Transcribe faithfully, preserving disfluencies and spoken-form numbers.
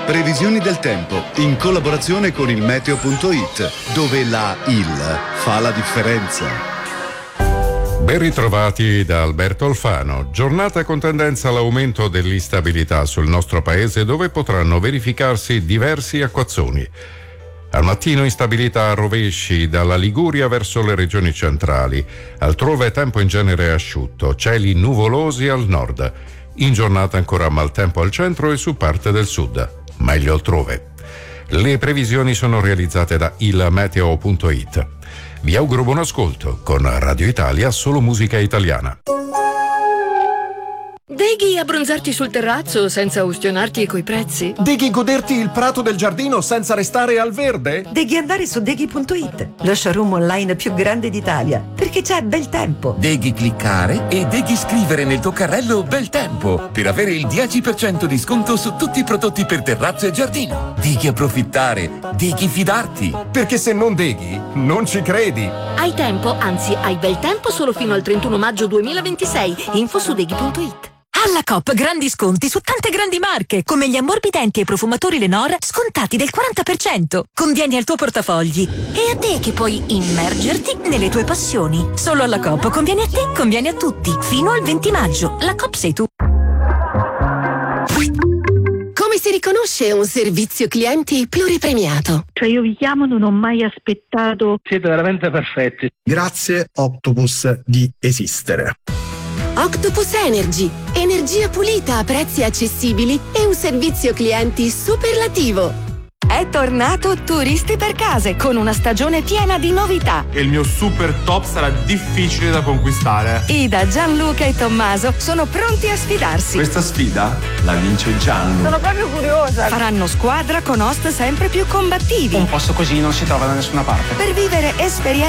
Previsioni del tempo in collaborazione con il meteo punto it, dove la il fa la differenza. Ben ritrovati da Alberto Alfano. Giornata con tendenza all'aumento dell'instabilità sul nostro paese, dove potranno verificarsi diversi acquazzoni. Al mattino instabilità a rovesci dalla Liguria verso le regioni centrali. Altrove tempo in genere asciutto, cieli nuvolosi al nord. In giornata ancora maltempo al centro e su parte del sud. Meglio altrove. Le previsioni sono realizzate da il meteo punto it. Vi auguro buon ascolto con Radio Italia, solo musica italiana. Deghi abbronzarti sul terrazzo senza ustionarti coi prezzi? Deghi goderti il prato del giardino senza restare al verde? Deghi andare su Deghi punto it, lo showroom online più grande d'Italia, perché c'è bel tempo. Deghi cliccare e Deghi scrivere nel tuo carrello bel tempo per avere il dieci per cento di sconto su tutti i prodotti per terrazzo e giardino. Deghi approfittare, Deghi fidarti. Perché se non Deghi, non ci credi. Hai tempo, anzi hai bel tempo solo fino al trentuno maggio duemilaventisei. Info su Deghi punto it. Alla Coop grandi sconti su tante grandi marche, come gli ammorbidenti e i profumatori Lenor, scontati del quaranta per cento. Convieni al tuo portafogli. E a te che puoi immergerti nelle tue passioni. Solo alla Coop conviene a te, conviene a tutti. Fino al venti maggio. La Coop sei tu. Come si riconosce un servizio clienti pluripremiato? Cioè io vi chiamo, non ho mai aspettato. Siete veramente perfetti. Grazie Octopus di esistere. Octopus Energy, energia pulita a prezzi accessibili e un servizio clienti superlativo. È tornato Turisti per Case con una stagione piena di novità. E il mio super top sarà difficile da conquistare. Ida, Gianluca e Tommaso sono pronti a sfidarsi. Questa sfida la vince Gianlu. Sono proprio curiosa. Faranno squadra con host sempre più combattivi. Un posto così non si trova da nessuna parte. Per vivere esperienze